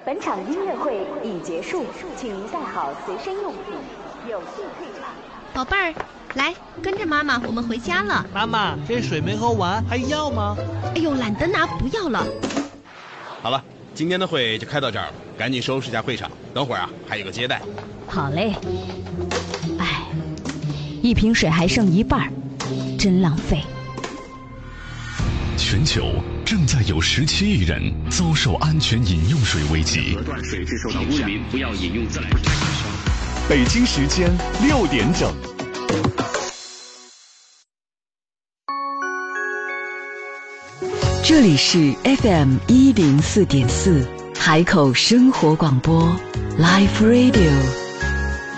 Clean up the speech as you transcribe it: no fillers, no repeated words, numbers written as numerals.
本场音乐会已结束，请您带好随身用品，有序退场。 宝贝儿，来跟着妈妈，我们回家了。 妈妈，这水没喝完，还要吗？ 哎呦，懒得拿，不要了。 好了，今天的会就开到这儿了，赶紧收拾一下会场，等会儿啊还有个接待。 好嘞。哎，一瓶水还剩一半，真浪费。 全球正在有17亿人遭受安全饮用水危机。 断水质受到污染，市民不要饮用自来水。 北京时间6点整。 这里是 FM 104.4海口生活广播 Live Radio。